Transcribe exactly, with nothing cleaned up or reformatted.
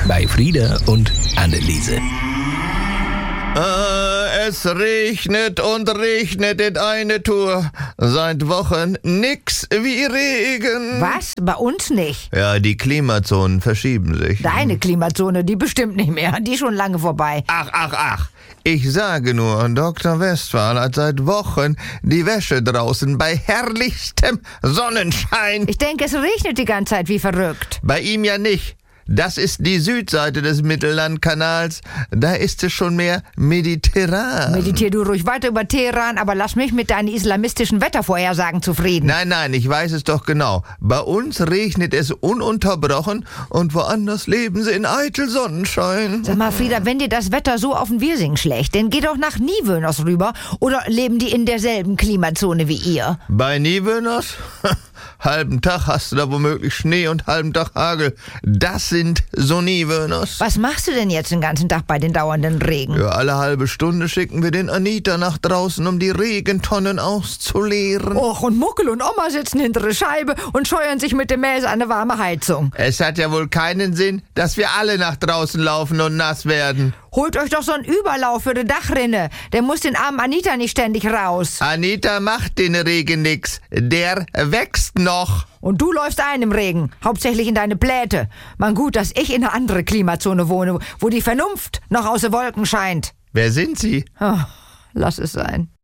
bei Frieda und Anneliese. Ah, es regnet und regnet in eine Tour. Seit Wochen nix wie Regen. Was? Bei uns nicht. Ja, die Klimazonen verschieben sich. Deine Klimazone, die bestimmt nicht mehr. Die ist schon lange vorbei. Ach, ach, ach. Ich sage nur, Doktor Westphal hat seit Wochen die Wäsche draußen bei herrlichstem Sonnenschein. Ich denke, es regnet die ganze Zeit wie verrückt. Bei ihm ja nicht. Das ist die Südseite des Mittellandkanals. Da ist es schon mehr mediterran. Meditier du ruhig weiter über Teheran, aber lass mich mit deinen islamistischen Wettervorhersagen zufrieden. Nein, nein, ich weiß es doch genau. Bei uns regnet es ununterbrochen und woanders leben sie in eitel Sonnenschein. Sag mal, Frieda, wenn dir das Wetter so auf den Wirsing schlägt, dann geh doch nach Niewöhners rüber. Oder leben die in derselben Klimazone wie ihr? Bei Niewöhners? Halben Tag hast du da womöglich Schnee und halben Tag Hagel. Das sind so Niewöhners. Was machst du denn jetzt den ganzen Tag bei den dauernden Regen? Ja, alle halbe Stunde schicken wir den Anita nach draußen, um die Regentonnen auszuleeren. Och, und Muckel und Oma sitzen hinter der Scheibe und scheuern sich mit dem Mäß an eine warme Heizung. Es hat ja wohl keinen Sinn, dass wir alle nach draußen laufen und nass werden. Holt euch doch so einen Überlauf für die Dachrinne. Der muss den armen Anita nicht ständig raus. Anita macht den Regen nix. Der wächst noch. Und du läufst ein im Regen, hauptsächlich in deine Pläte. Man gut, dass ich in eine andere Klimazone wohne, wo die Vernunft noch aus den Wolken scheint. Wer sind Sie? Oh, lass es sein.